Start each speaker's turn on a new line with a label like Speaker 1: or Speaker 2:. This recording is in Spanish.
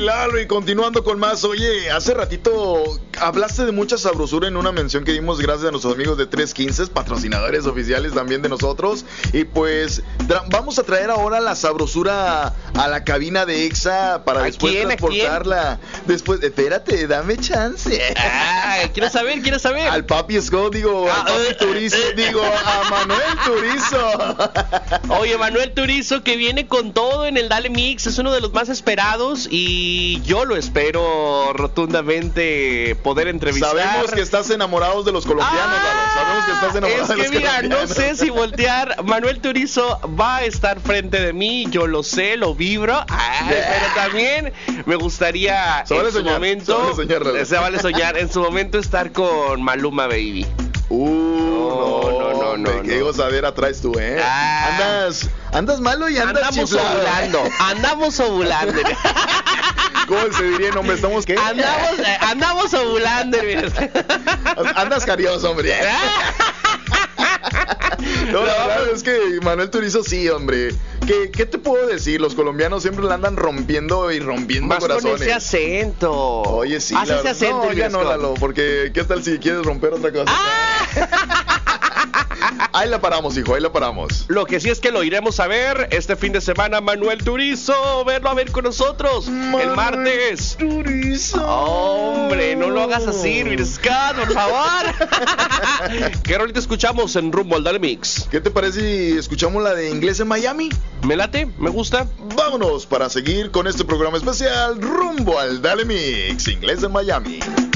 Speaker 1: Lalo, y continuando con más. Oye, hace ratito hablaste de mucha sabrosura en una mención que dimos gracias a nuestros amigos de 315, patrocinadores oficiales también de nosotros. Y pues vamos a traer ahora la sabrosura a la cabina de Exa para después transportarla. Después, espérate, dame chance.
Speaker 2: Quiero saber.
Speaker 1: Al Papi Scott, al Papi Turizo, a Manuel Turizo.
Speaker 2: Oye, Manuel Turizo, que viene con todo en el Dale Mix, es uno de los más esperados y yo lo espero rotundamente poder entrevistar.
Speaker 1: Sabemos que estás enamorado de los colombianos, sabemos que estás enamorado de los colombianos.
Speaker 2: Es que mira, no sé si voltear. Manuel Turizo va a estar frente de mí, yo lo sé, lo vibro, pero también me gustaría
Speaker 1: se
Speaker 2: vale soñar, en su momento estar con Maluma Baby.
Speaker 1: No. ¿Qué gozadera traes tú, Andas malo y andas chiflado.
Speaker 2: Andamos ovulando.
Speaker 1: ¿Cómo se diría, hombre? ¿Estamos qué?
Speaker 2: Andamos ovulando.
Speaker 1: Andas carioso, hombre. No, la verdad es que Manuel Turizo sí, hombre. ¿Qué te puedo decir? Los colombianos siempre la andan rompiendo
Speaker 2: más
Speaker 1: corazones.
Speaker 2: Con ese acento.
Speaker 1: Oye, sí.
Speaker 2: Haz ese acento.
Speaker 1: No, ya no, Lalo, porque ¿qué tal si quieres romper otra cosa? Ahí la paramos, hijo, ahí la paramos.
Speaker 2: Lo que sí es que lo iremos a ver este fin de semana, Manuel Turizo. Verlo a ver con nosotros el martes.
Speaker 1: Turizo.
Speaker 2: Hombre, no lo hagas así, Scott, por favor. ¿Qué rolita escuchamos en Rumbo al Dale Mix?
Speaker 1: ¿Qué te parece si escuchamos la de Inglés en Miami?
Speaker 2: Me late, me gusta.
Speaker 1: Vámonos para seguir con este programa especial Rumbo al Dale Mix, Inglés en Miami.